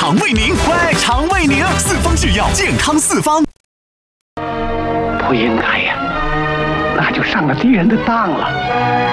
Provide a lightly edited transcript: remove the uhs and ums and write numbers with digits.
肠胃宁，胃肠胃宁，四方制药，健康四方。 不应该呀，那就上了敌人的当了。